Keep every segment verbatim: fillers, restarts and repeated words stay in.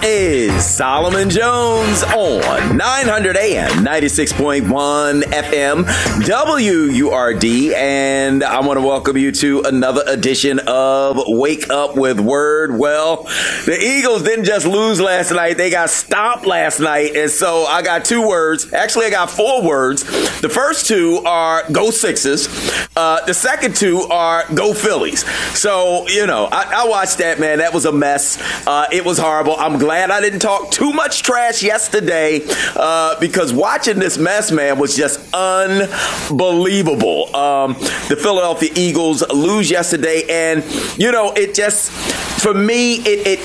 is Solomon Jones on nine hundred A M, ninety-six point one F M, W U R D, and I want to welcome you to another edition of Wake Up with Word. Well, the Eagles didn't just lose last night, they got stomped last night, and so I got two words. Actually, I got four words. The first two are Go Sixers. Uh, the second two are Go Phillies. So, you know, I, I watched that, man. That was a mess. Uh, it was horrible. I'm glad I didn't talk too much trash yesterday uh, because watching this mess, man, was just unbelievable. Um, the Philadelphia Eagles lose yesterday, and, you know, it just, for me, it, it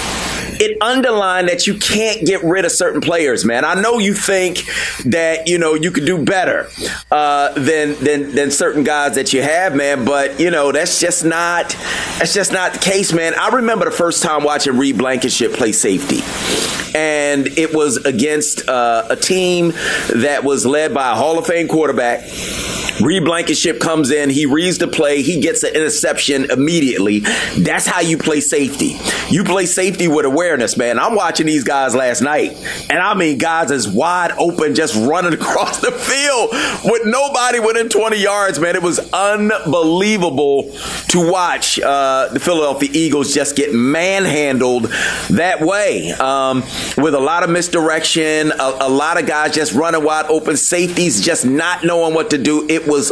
It underlined that you can't get rid of certain players, man. I know you think that, you know, you could do better uh, than, than than certain guys that you have, man. But, you know, that's just not that's just not the case, man. I remember the first time watching Reed Blankenship play safety. And it was against uh, a team that was led by a Hall of Fame quarterback. Reed Blankenship comes in, he reads the play, he gets an interception immediately. That's how you play safety. You play safety with awareness, man. I'm watching these guys last night, and I mean guys is wide open, just running across the field with nobody within twenty yards, man. It was unbelievable to watch uh, the Philadelphia Eagles just get manhandled that way, um, with a lot of misdirection, a, a lot of guys just running wide open, safeties just not knowing what to do. It was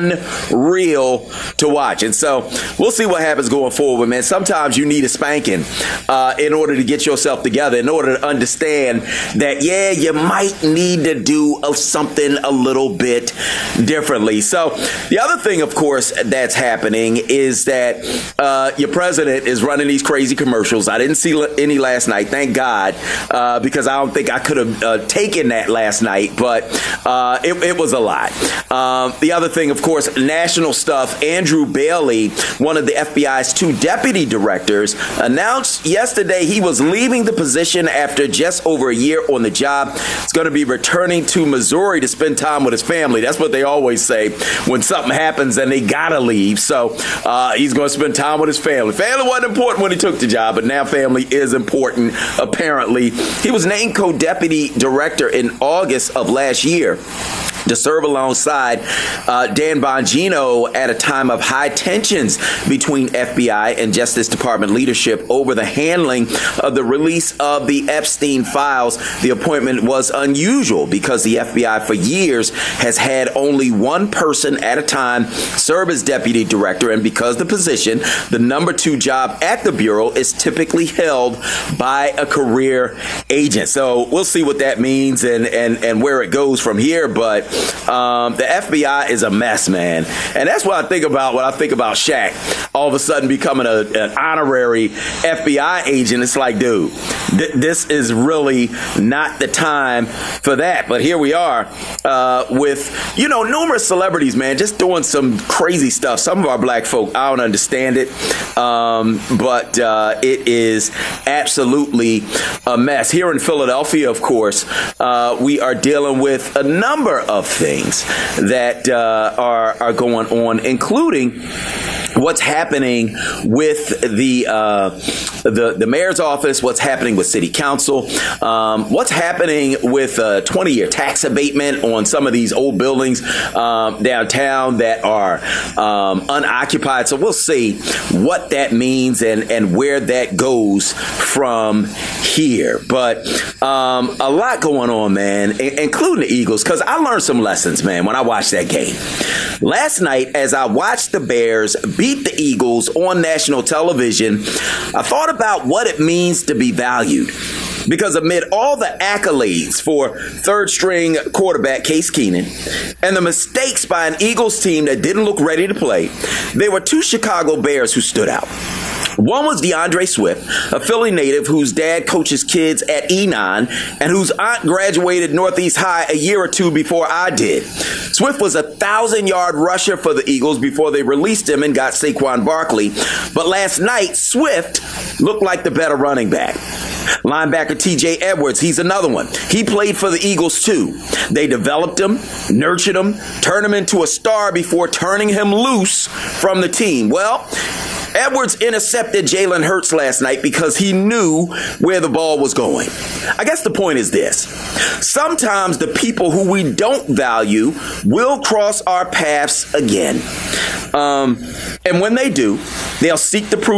unreal to watch. And so we'll see what happens going forward, man. Sometimes you need a spanking uh, in order to get yourself together, in order to understand that, yeah, you might need to do something a little bit differently. So the other thing, of course, that's happening is that uh, your president is running these crazy commercials. I didn't see any last night, thank God, uh, because I don't think I could have uh, taken that last night, but uh, it, it was a lot. Um, The other thing, of course, national stuff. Andrew Bailey, one of the F B I's two deputy directors, announced yesterday he was leaving the position after just over a year on the job. He's going to be returning to Missouri to spend time with his family. That's what they always say when something happens and they got to leave. So uh, he's going to spend time with his family. Family wasn't important when he took the job, but now family is important, apparently. He was named co-deputy director in August of last year to serve alongside uh, Dan Bongino at a time of high tensions between F B I and Justice Department leadership over the handling of the release of the Epstein files. The appointment was unusual because the F B I for years has had only one person at a time serve as deputy director, and because the position, the number two job at the Bureau, is typically held by a career agent. So we'll see what that means and, and, and where it goes from here, but Um, the F B I is a mess, man. And that's what I think about when I think about Shaq all of a sudden becoming a, an honorary F B I agent. It's like, dude, th- this is really not the time for that. But here we are uh, with, you know, numerous celebrities, man, just doing some crazy stuff. Some of our black folk, I don't understand it. Um, but uh, it is absolutely a mess. Here in Philadelphia, of course, uh, we are dealing with a number of things that uh, are are going on, including what's happening with the uh, the the mayor's office, what's happening with city council, um, what's happening with a twenty-year tax abatement on some of these old buildings um, downtown that are um, unoccupied. So we'll see what that means and and where that goes from here. But um, a lot going on, man, including the Eagles, because I learned some lessons, man, when I watched that game. Last night, as I watched the Bears beat the Eagles on national television, I thought about what it means to be valued. Because amid all the accolades for third-string quarterback Case Keenum and the mistakes by an Eagles team that didn't look ready to play, there were two Chicago Bears who stood out. One was DeAndre Swift, a Philly native whose dad coaches kids at Enon and whose aunt graduated Northeast High a year or two before I did. Swift was a thousand-yard rusher for the Eagles before they released him and got Saquon Barkley. But last night, Swift looked like the better running back. Linebacker T J Edwards, he's another one. He played for the Eagles too. They developed him, nurtured him, turned him into a star before turning him loose from the team. Well, Edwards intercepted Jalen Hurts last night because he knew where the ball was going. I guess the point is this. Sometimes the people who we don't value will cross our paths again. Um, and when they do, they'll seek to prove